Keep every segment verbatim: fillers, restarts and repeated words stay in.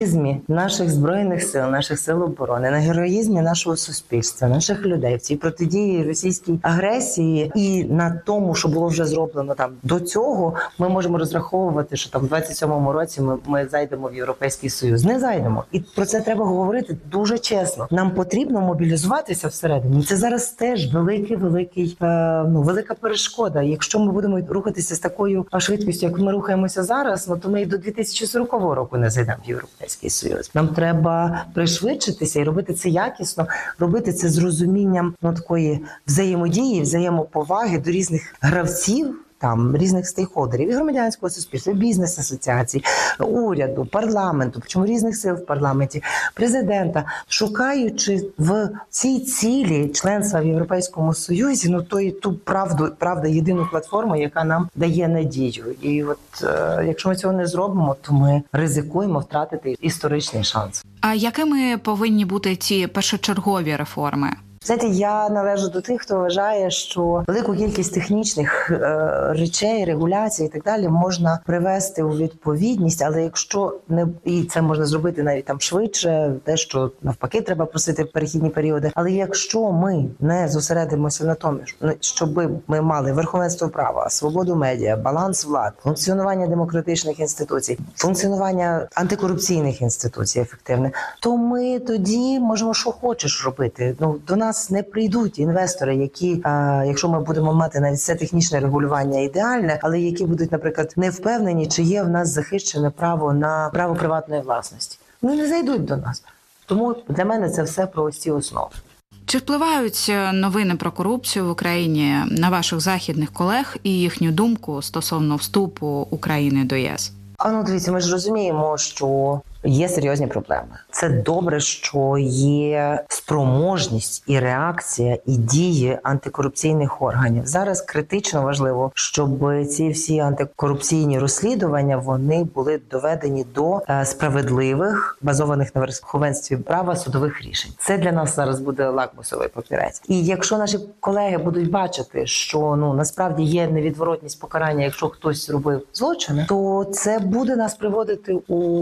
героїзмі наших Збройних сил, наших сил оборони, на героїзмі нашого суспільства, наших людей в цій протидії російській агресії і на тому, що було вже зроблено там до цього, ми можемо розраховувати, що там в двадцять сьомому році ми, ми зайдемо в Європейський Союз. Не зайдемо. І про це треба говорити дуже чесно. Нам потрібно мобілізуватися всередині. Це зараз теж великий, великий, е, ну, велика перешкода. Якщо ми будемо рухатися з такою швидкістю, як ми рухаємося зараз, ну то ми і до дві тисячі сорокового року не зайдемо в Європейський Союз. Нам треба пришвидшитися і робити це якісно, робити це з розумінням, ну, такої взаємодії, взаємоповаги до різних гравців, там різних стейкхолдерів, і громадянського суспільства, і бізнес-асоціацій, уряду, парламенту, причому різних сил в парламенті, президента, шукаючи в цій цілі членства в Європейському Союзі, ну то ту правду, правда, єдину платформу, яка нам дає надію. І от е, якщо ми цього не зробимо, то ми ризикуємо втратити історичний шанс. А якими повинні бути ці першочергові реформи? Знаєте, я належу до тих, хто вважає, що велику кількість технічних е, речей, регуляцій і так далі можна привести у відповідність, але якщо не і це можна зробити навіть там швидше, те, що навпаки треба просити в перехідні періоди. Але якщо ми не зосередимося на тому, щоб ми мали верховенство права, свободу медіа, баланс влад, функціонування демократичних інституцій, функціонування антикорупційних інституцій ефективне, то ми тоді можемо що хочеш робити. Ну до нас не прийдуть інвестори, які, а, якщо ми будемо мати навіть все технічне регулювання ідеальне, але які будуть, наприклад, не впевнені, чи є в нас захищене право на право приватної власності. Ну, не зайдуть до нас. Тому для мене це все про ось ці основи. Чи впливають новини про корупцію в Україні на ваших західних колег і їхню думку стосовно вступу України до ЄС? А ну, дивіться, ми ж розуміємо, що є серйозні проблеми. Це добре, що є спроможність і реакція, і дії антикорупційних органів. Зараз критично важливо, щоб ці всі антикорупційні розслідування, вони були доведені до справедливих, базованих на верховенстві права судових рішень. Це для нас зараз буде лакмусовий папірець. І якщо наші колеги будуть бачити, що ну насправді є невідворотність покарання, якщо хтось зробив злочини, то це буде нас приводити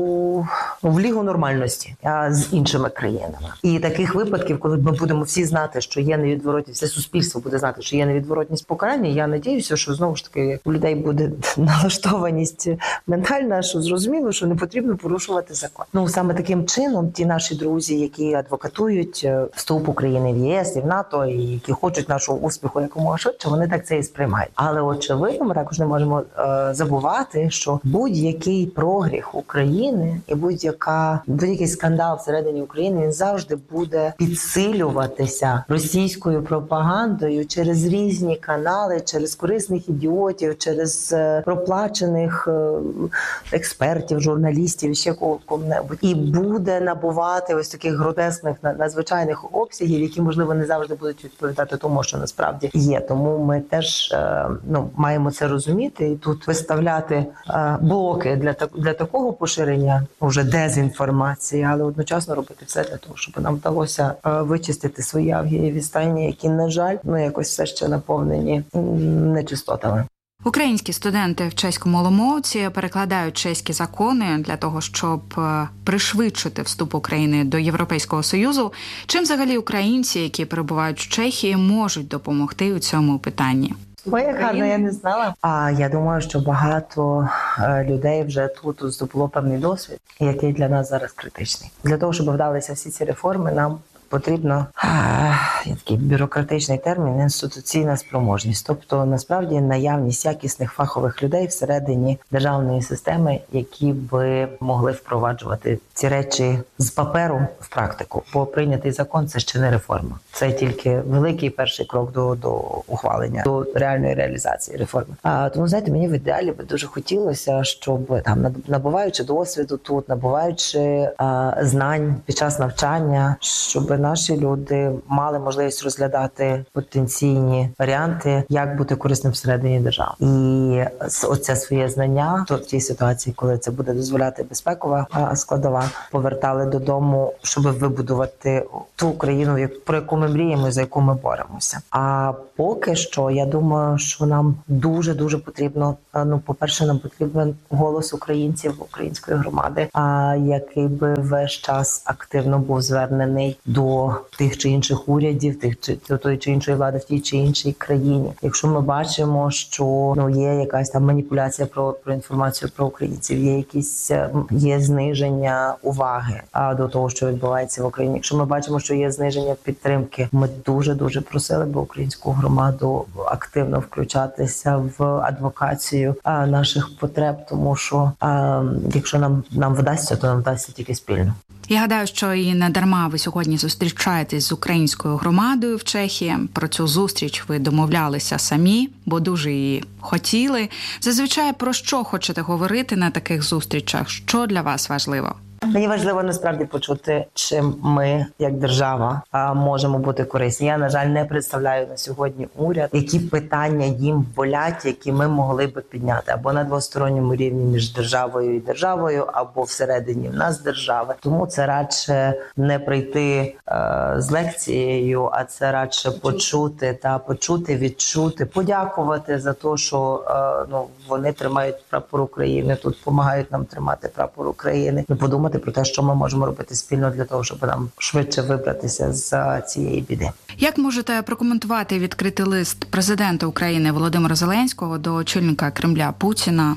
у в лігу нормальності а з іншими країнами. І таких випадків, коли ми будемо всі знати, що є невідворотність, все суспільство буде знати, що є невідворотність покарання, я надіюся, що знову ж таки у людей буде налаштованість ментальна, що зрозуміло, що не потрібно порушувати закон. Ну саме таким чином ті наші друзі, які адвокатують вступ України в ЄС і в НАТО, і які хочуть нашого успіху якомога швидше, вони так це і сприймають. Але очевидно, ми також не можемо е, забувати, що будь-який прогріх України і будь яка будь-який скандал всередині України, він завжди буде підсилюватися російською пропагандою через різні канали, через корисних ідіотів, через е, проплачених е, експертів, журналістів, ще кого-небудь. І буде набувати ось таких гротескних, надзвичайних обсягів, які, можливо, не завжди будуть відповідати тому, що насправді є. Тому ми теж е, ну, маємо це розуміти і тут виставляти е, блоки для, для такого поширення уже дезінформації, але одночасно робити все для того, щоб нам вдалося вичистити свої авгієві стайні, які, на жаль, ну якось все ще наповнені нечистотами. Українські студенти в чеському Оломouці перекладають чеські закони для того, щоб пришвидшити вступ України до Європейського Союзу. Чим взагалі українці, які перебувають в Чехії, можуть допомогти у цьому питанні? Ой, як гарно, я не знала. А я думаю, що багато людей вже тут здобуло певний досвід, який для нас зараз критичний. Для того, щоб вдалися всі ці реформи, нам потрібно, є такий бюрократичний термін, інституційна спроможність. Тобто, насправді, наявність якісних фахових людей всередині державної системи, які би могли впроваджувати ці речі з паперу в практику. Бо прийнятий закон – це ще не реформа. Це тільки великий перший крок до, до ухвалення, до реальної реалізації реформи. А, тому, знаєте, мені в ідеалі би дуже хотілося, щоб, там, набуваючи досвіду тут, набуваючи а, знань під час навчання, щоб наші люди мали можливість розглядати потенційні варіанти, як бути корисним всередині держави. І і оце своє знання то в тій ситуації, коли це буде дозволяти безпекова складова, повертали додому, щоб вибудувати ту Україну, про яку ми мріємо, за яку ми боремося. А поки що, я думаю, що нам дуже-дуже потрібно, ну, по-перше, нам потрібен голос українців, української громади, а який би весь час активно був звернений до тих чи інших урядів, тих чи до тої чи іншої влади в тій чи іншій країні. Якщо ми бачимо, що ну є якась там маніпуляція про, про інформацію про українців, є якісь є зниження уваги а до того, що відбувається в Україні. Якщо ми бачимо, що є зниження підтримки, ми дуже дуже просили би українську громаду активно включатися в адвокацію а, наших потреб, тому що а, якщо нам нам вдасться, то нам вдасться тільки спільно. Я гадаю, що і не дарма ви сьогодні зустрічаєтесь з українською громадою в Чехії. Про цю зустріч ви домовлялися самі, бо дуже її хотіли. Зазвичай про що хочете говорити на таких зустрічах? Що для вас важливо? Мені важливо насправді почути, чим ми, як держава, можемо бути корисні. Я, на жаль, не представляю на сьогодні уряд, які питання їм болять, які ми могли би підняти або на двосторонньому рівні між державою і державою, або всередині в нас держави. Тому це радше не прийти е, з лекцією, а це радше почути та почути, відчути, подякувати за те, що е, ну вони тримають прапор України, тут допомагають нам тримати прапор України. Ми подумати про те, що ми можемо робити спільно для того, щоб нам швидше вибратися з цієї біди. Як можете прокоментувати відкритий лист президента України Володимира Зеленського до очільника Кремля Путіна?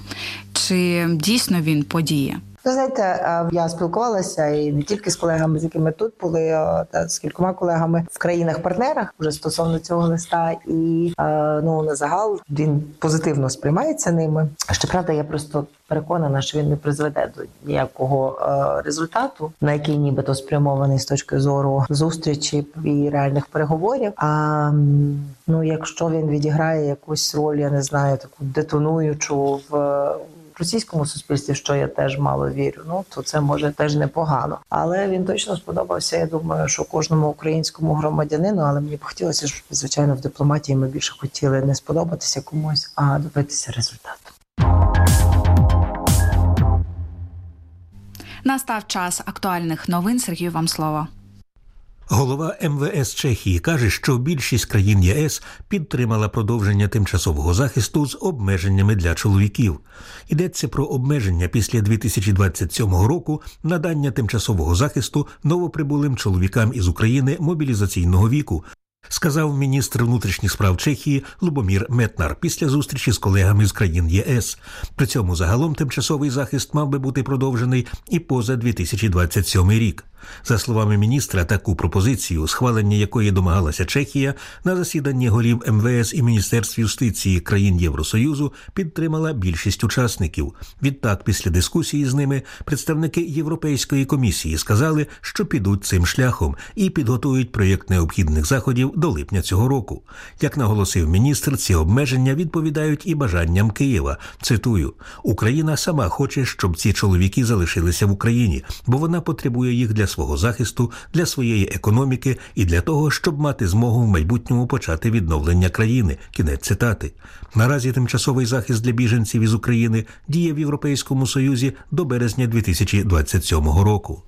Чи дійсно він подіє? Ви знаєте, я спілкувалася і не тільки з колегами, з якими тут були, та з кількома колегами в країнах-партнерах вже стосовно цього листа. І ну на загал він позитивно сприймається ними. Щоправда, я просто переконана, що він не призведе до ніякого результату, на який нібито спрямований з точки зору зустрічі і реальних переговорів. А ну, якщо він відіграє якусь роль, я не знаю, таку детонуючу в російському суспільстві, що я теж мало вірю, ну то це може теж непогано. Але він точно сподобався, я думаю, що кожному українському громадянину, але мені б хотілося, щоб, звичайно, в дипломатії ми більше хотіли не сподобатися комусь, а добитися результату. Настав час актуальних новин. Сергію, вам слово. Голова ем ве ес Чехії каже, що більшість країн є ес підтримала продовження тимчасового захисту з обмеженнями для чоловіків. Йдеться про обмеження після дві тисячі двадцять сьомого року надання тимчасового захисту новоприбулим чоловікам із України мобілізаційного віку, сказав міністр внутрішніх справ Чехії Лубомір Метнар після зустрічі з колегами з країн є ес. При цьому загалом тимчасовий захист мав би бути продовжений і поза дві тисячі двадцять сьомий рік. За словами міністра, таку пропозицію, схвалення якої домагалася Чехія, на засіданні голів ем ве ес і Міністерств юстиції країн Євросоюзу підтримала більшість учасників. Відтак, після дискусії з ними, представники Європейської комісії сказали, що підуть цим шляхом і підготують проєкт необхідних заходів до липня цього року. Як наголосив міністр, ці обмеження відповідають і бажанням Києва. Цитую: «Україна сама хоче, щоб ці чоловіки залишилися в Україні, бо вона потребує їх для свого захисту, для своєї економіки і для того, щоб мати змогу в майбутньому почати відновлення країни». Кінець цитати. Наразі тимчасовий захист для біженців із України діє в Європейському Союзі до березня дві тисячі двадцять сьомого року.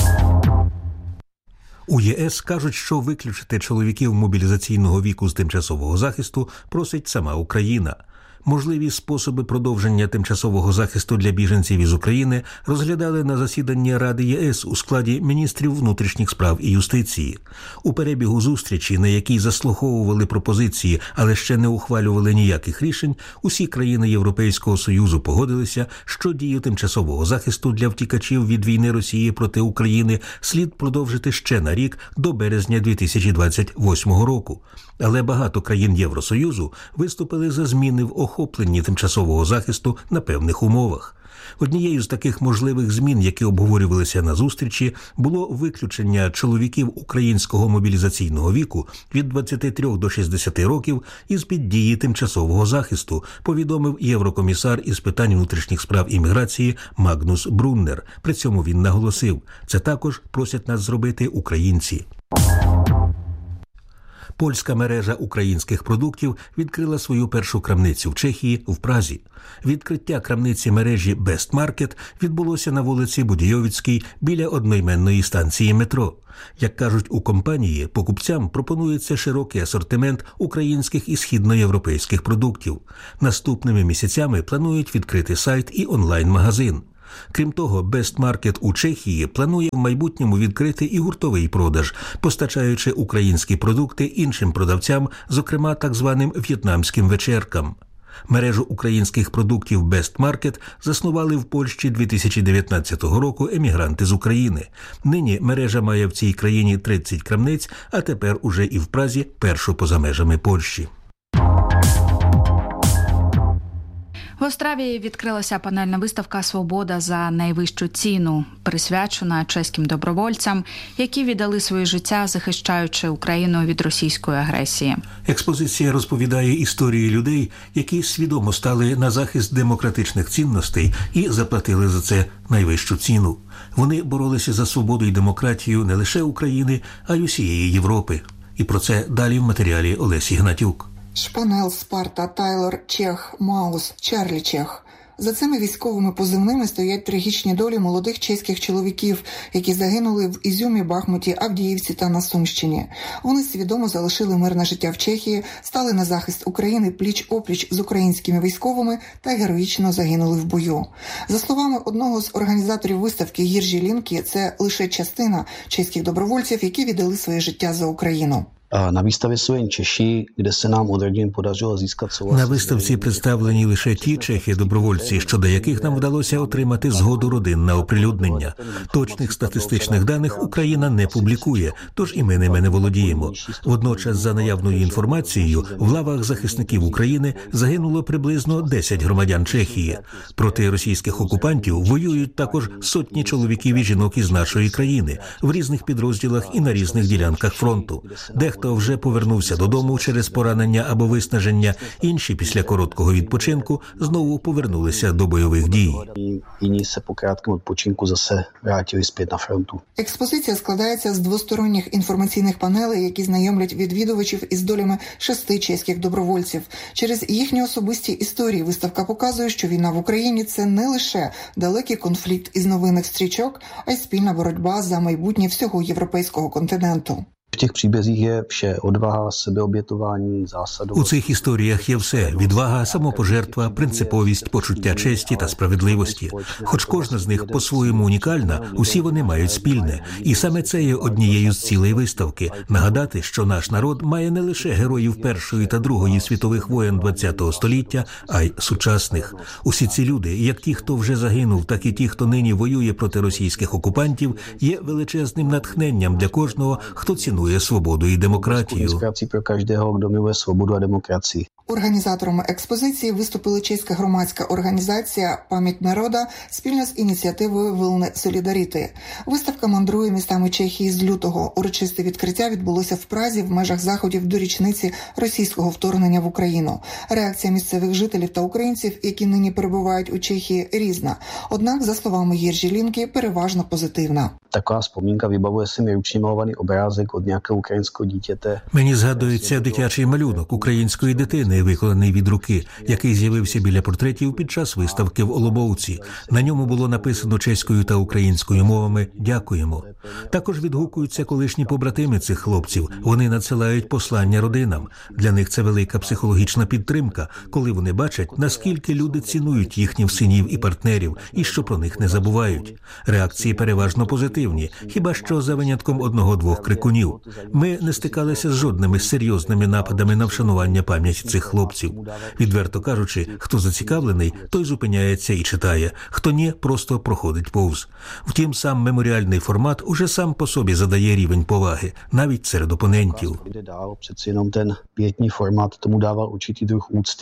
У є ес кажуть, що виключити чоловіків мобілізаційного віку з тимчасового захисту просить сама Україна. Можливі способи продовження тимчасового захисту для біженців із України розглядали на засіданні Ради є ес у складі міністрів внутрішніх справ і юстиції. У перебігу зустрічі, на якій заслуховували пропозиції, але ще не ухвалювали ніяких рішень, усі країни Європейського Союзу погодилися, що дію тимчасового захисту для втікачів від війни Росії проти України слід продовжити ще на рік до березня дві тисячі двадцять восьмого року. Але багато країн Євросоюзу виступили за зміни в охопленні тимчасового захисту на певних умовах. Однією з таких можливих змін, які обговорювалися на зустрічі, було виключення чоловіків українського мобілізаційного віку від двадцяти трьох до шістдесяти років із-під дії тимчасового захисту, повідомив єврокомісар із питань внутрішніх справ і міграції Магнус Бруннер. При цьому він наголосив: це також просять нас зробити українці. Польська мережа українських продуктів відкрила свою першу крамницю в Чехії в Празі. Відкриття крамниці мережі Best Market відбулося на вулиці Будійовицькій біля одноіменної станції метро. Як кажуть у компанії, покупцям пропонується широкий асортимент українських і східноєвропейських продуктів. Наступними місяцями планують відкрити сайт і онлайн-магазин. Крім того, Best Market у Чехії планує в майбутньому відкрити і гуртовий продаж, постачаючи українські продукти іншим продавцям, зокрема так званим в'єтнамським вечеркам. Мережу українських продуктів Best Market заснували в Польщі дві тисячі дев'ятнадцятого року емігранти з України. Нині мережа має в цій країні тридцять крамниць, а тепер уже і в Празі першу поза межами Польщі. В Острові відкрилася панельна виставка «Свобода за найвищу ціну», присвячена чеським добровольцям, які віддали своє життя, захищаючи Україну від російської агресії. Експозиція розповідає історії людей, які свідомо стали на захист демократичних цінностей і заплатили за це найвищу ціну. Вони боролися за свободу і демократію не лише України, а й усієї Європи. І про це далі в матеріалі Олесі Гнатюк. Шпанел, Спарта, Тайлор, Чех, Маус, Чарлі Чех. За цими військовими позивними стоять трагічні долі молодих чеських чоловіків, які загинули в Ізюмі, Бахмуті, Авдіївці та на Сумщині. Вони свідомо залишили мирне життя в Чехії, стали на захист України пліч-опліч з українськими військовими та героїчно загинули в бою. За словами одного з організаторів виставки Єржі Лінкі, це лише частина чеських добровольців, які віддали своє життя за Україну. На виставі jsou Češi, kde se nám od rodin podařilo získat souhlas. На виставці представлені лише ті чехи-добровольці, щодо яких нам вдалося отримати згоду родин на оприлюднення. Точних статистичних даних Україна не публікує, тож і ми ними не володіємо. Водночас, за наявною інформацією, в лавах захисників України загинуло приблизно десять громадян Чехії. Проти російських окупантів воюють також сотні чоловіків і жінок із нашої країни в різних підрозділах і на різних ділянках фронту. Дехто Хто вже повернувся додому через поранення або виснаження, інші після короткого відпочинку знову повернулися до бойових дій. Іні се по короткому відпочинку засе вратили спит на фронту. Експозиція складається з двосторонніх інформаційних панелей, які знайомлять відвідувачів із долями шести чеських добровольців. Через їхні особисті історії виставка показує, що війна в Україні – це не лише далекий конфлікт із новинних стрічок, а й спільна боротьба за майбутнє всього європейського континенту. В тих прибязích є ще odvaha, себеоб'єтування, засадовість. У цих історіях є все – відвага, самопожертва, принциповість, почуття честі та справедливості. Хоч кожна з них по-своєму унікальна, усі вони мають спільне. І саме це є однією з цілей виставки – нагадати, що наш народ має не лише героїв Першої та Другої світових воєн ХХ століття, а й сучасних. Усі ці люди, як ті, хто вже загинув, так і ті, хто нині воює проти російських окупантів, є величезним натхненням для кожного, хто цінує свободу і демократію. Інспірація про кожного, хто милує свободу і демократію. Організаторами експозиції виступили чеська громадська організація «Пам'ять народа» спільно з ініціативою «Вилне Солідаріти». Виставка мандрує містами Чехії з лютого. Урочисте відкриття відбулося в Празі в межах заходів до річниці російського вторгнення в Україну. Реакція місцевих жителів та українців, які нині перебувають у Чехії, різна. Однак, за словами Єржі Лінкі, переважно позитивна. Така vzpomínka vybavuje se mi ručně malovaný obrázek od nějakého ukrajinského dítěte. Мені згадується дитячий малюнок української дитини, виконаний від руки, який з'явився біля портретів під час виставки в Оломовці. На ньому було написано чеською та українською мовами «Дякуємо». Також відгукуються колишні побратими цих хлопців. Вони надсилають послання родинам. Для них це велика психологічна підтримка, коли вони бачать, наскільки люди цінують їхніх синів і партнерів, і що про них не забувають. Реакції переважно позитивні, хіба що за винятком одного-двох крикунів. Ми не стикалися з жодними серйозними нападами на вшанування пам'яті цих хлопців. Відверто кажучи, хто зацікавлений, той зупиняється і читає, хто ні, просто проходить повз. Втім, сам меморіальний формат уже сам по собі задає рівень поваги, навіть серед опонентів. Přeci jenom ten pětní formát tomu dával určitý druh úcty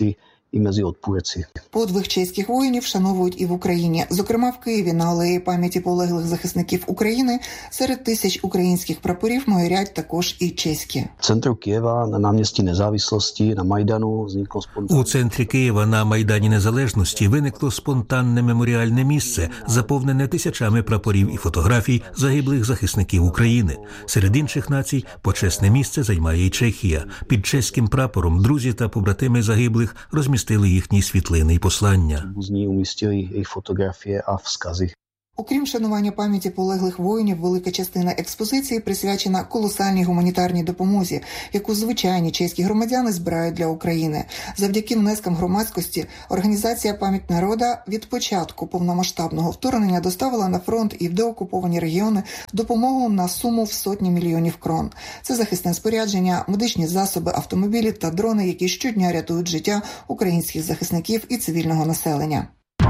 i mezi odpůrci. Подвиг чеських воїнів вшановують і в Україні. Зокрема, в Києві на алеї пам'яті полеглих захисників України серед тисяч українських прапорів майорять також і чеські. V centru Kyjeva na náměstí Nezávislosti na Majdanu vzniklo spontánně. У центрі Києва на Майдані Незалежності виникло спонтанне меморіальне місце, заповнене тисячами прапорів і фотографій загиблих захисників України. Серед інших націй почесне місце займає і Чехія. Під чеським прапором друзі та побратими загиблих розмістили їхні світлини і послання. Příbuzní umístili jejich fotografie a vzkazy. Окрім шанування пам'яті полеглих воїнів, велика частина експозиції присвячена колосальній гуманітарній допомозі, яку звичайні чеські громадяни збирають для України. Завдяки внескам громадськості організація «Пам'ять народа» від початку повномасштабного вторгнення доставила на фронт і в деокуповані регіони допомогу на суму в сотні мільйонів крон. Це захисне спорядження, медичні засоби, автомобілі та дрони, які щодня рятують життя українських захисників і цивільного населення.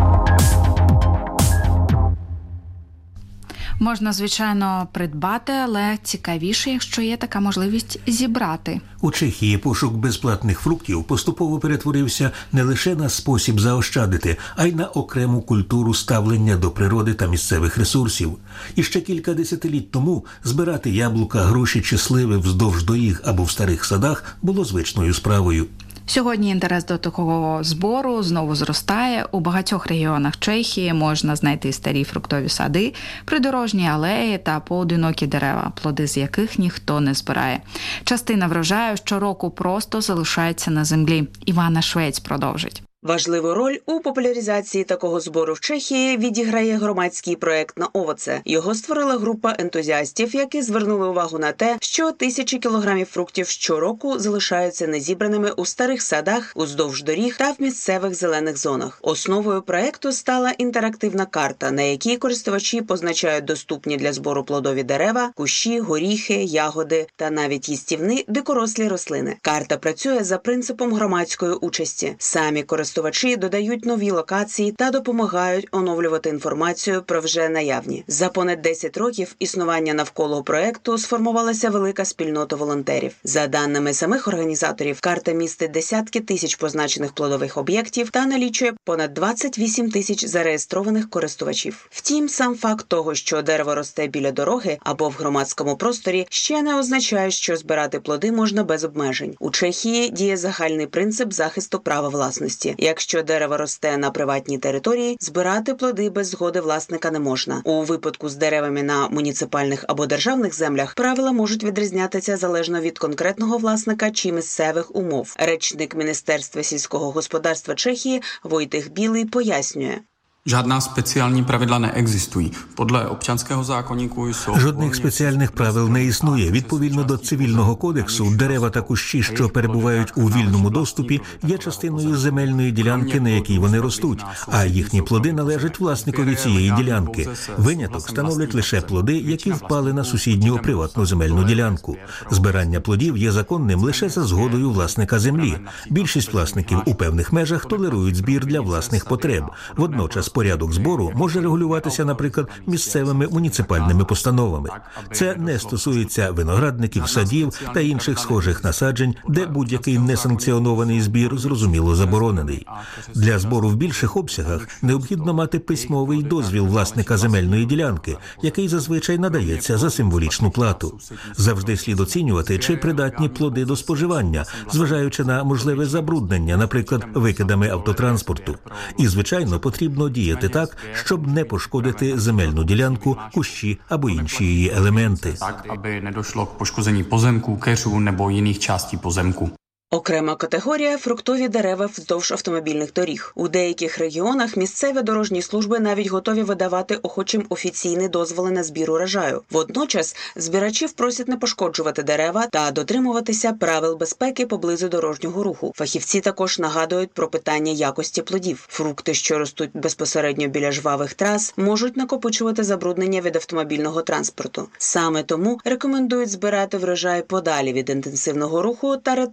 Можна, звичайно, придбати, але цікавіше, якщо є така можливість зібрати. У Чехії пошук безплатних фруктів поступово перетворився не лише на спосіб заощадити, а й на окрему культуру ставлення до природи та місцевих ресурсів. І ще кілька десятиліть тому збирати яблука, груші чи сливи вздовж доріг або в старих садах було звичною справою. Сьогодні інтерес до такого збору знову зростає. У багатьох регіонах Чехії можна знайти старі фруктові сади, придорожні алеї та поодинокі дерева, плоди з яких ніхто не збирає. Частина врожаю щороку просто залишається на землі. Івана Швець продовжить. Важливу роль у популяризації такого збору в Чехії відіграє громадський проект «На овоце». Його створила група ентузіастів, які звернули увагу на те, що тисячі кілограмів фруктів щороку залишаються незібраними у старих садах, уздовж доріг та в місцевих зелених зонах. Основою проекту стала інтерактивна карта, на якій користувачі позначають доступні для збору плодові дерева, кущі, горіхи, ягоди та навіть їстівні дикорослі рослини. Карта працює за принципом громадської участі. Самі користувачі Користувачі додають нові локації та допомагають оновлювати інформацію про вже наявні. За понад десять років існування навколо проекту сформувалася велика спільнота волонтерів. За даними самих організаторів, карта містить десятки тисяч позначених плодових об'єктів та налічує понад двадцять вісім тисяч зареєстрованих користувачів. Втім, сам факт того, що дерево росте біля дороги або в громадському просторі, ще не означає, що збирати плоди можна без обмежень. У Чехії діє загальний принцип захисту права власності. Якщо дерево росте на приватній території, збирати плоди без згоди власника не можна. У випадку з деревами на муніципальних або державних землях правила можуть відрізнятися залежно від конкретного власника чи місцевих умов. Речник Міністерства сільського господарства Чехії Вojtech Білий пояснює. Žádná speciální pravidla neexistují. Podle občanského zákoníku jsou... Жодних спеціальних правил не існує. Відповідно до цивільного кодексу, дерева та кущі, що перебувають у вільному доступі, є частиною земельної ділянки, на якій вони ростуть, а їхні плоди належать власникові цієї ділянки. Виняток становлять лише плоди, які впали на сусідню приватну земельну ділянку. Збирання плодів є законним лише за згодою власника землі. Більшість власників у певних межах толерують збір для власних потреб. Водночас порядок збору може регулюватися, наприклад, місцевими муніципальними постановами. Це не стосується виноградників, садів та інших схожих насаджень, де будь-який несанкціонований збір, зрозуміло, заборонений. Для збору в більших обсягах необхідно мати письмовий дозвіл власника земельної ділянки, який зазвичай надається за символічну плату. Завжди слід оцінювати, чи придатні плоди до споживання, зважаючи на можливе забруднення, наприклад, викидами автотранспорту. І, звичайно, потрібно діяти так, щоб не пошкодити земельну ділянку, кущі або інші її елементи. Так, аби не дійшло к пошкодженню поземку, керу або інших частин поземку. Окрема категорія – фруктові дерева вздовж автомобільних доріг. У деяких регіонах місцеві дорожні служби навіть готові видавати охочим офіційні дозволи на збір урожаю. Водночас збирачів просять не пошкоджувати дерева та дотримуватися правил безпеки поблизу дорожнього руху. Фахівці також нагадують про питання якості плодів. Фрукти, що ростуть безпосередньо біля жвавих трас, можуть накопичувати забруднення від автомобільного транспорту. Саме тому рекомендують збирати врожай подалі від інтенсивного руху та ретельно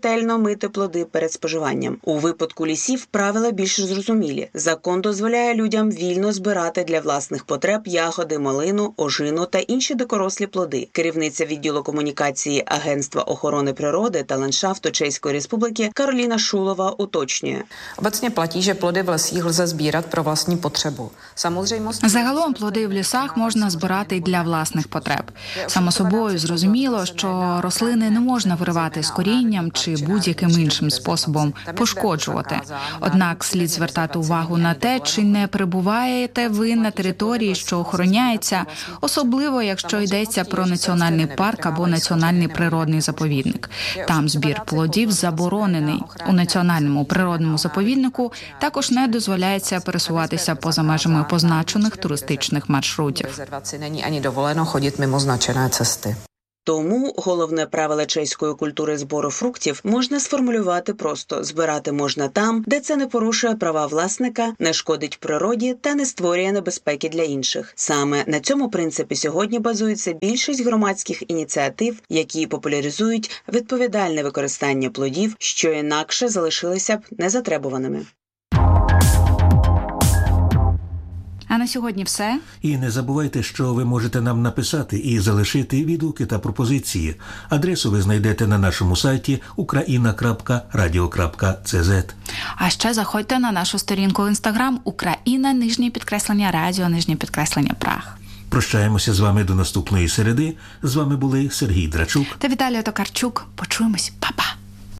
мити плоди перед споживанням. У випадку лісів правила більш зрозумілі. Закон дозволяє людям вільно збирати для власних потреб ягоди, малину, ожину та інші дикорослі плоди. Керівниця відділу комунікації Агентства охорони природи та ландшафту Чеської Республіки Кароліна Шулова уточнює. Obecně platí, že plody v lesích lze sbírat pro vlastní potřebu. Samozřejmostí... Загалом плоди в лісах можна збирати й для власних потреб. Само собою зрозуміло, що рослини не можна виривати з корінням чи будь-яким іншим способом пошкоджувати. Однак слід звертати увагу на те, чи не перебуваєте ви на території, що охороняється, особливо якщо йдеться про національний парк або національний природний заповідник. Там збір плодів заборонений. У національному природному заповіднику також не дозволяється пересуватися поза межами позначених туристичних маршрутів. Není ani dovoleno chodit mimo značené cesty. Тому головне правило чеської культури збору фруктів можна сформулювати просто: збирати можна там, де це не порушує права власника, не шкодить природі та не створює небезпеки для інших. Саме на цьому принципі сьогодні базується більшість громадських ініціатив, які популяризують відповідальне використання плодів, що інакше залишилися б незатребуваними. А на сьогодні все. І не забувайте, що ви можете нам написати і залишити відгуки та пропозиції. Адресу ви знайдете на нашому сайті україна крапка радіо крапка це зет. А ще заходьте на нашу сторінку в Інстаграм Україна, нижнє підкреслення, радіо, нижнє підкреслення, Праг. Прощаємося з вами до наступної середи. З вами були Сергій Драчук та Віталій Токарчук. Почуємось. Па-па!